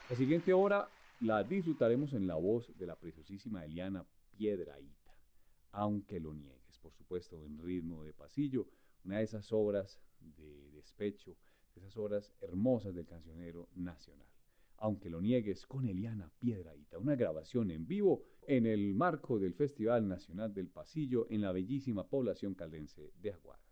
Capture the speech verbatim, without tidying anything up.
La siguiente obra la disfrutaremos en la voz de la preciosísima Eliana Piedrahíta, aunque lo niegues, por supuesto, en ritmo de pasillo, una de esas obras de despecho, de esas obras hermosas del cancionero nacional. Aunque lo niegues, con Eliana Piedrahíta, una grabación en vivo en el marco del Festival Nacional del Pasillo en la bellísima población caldense de Aguada.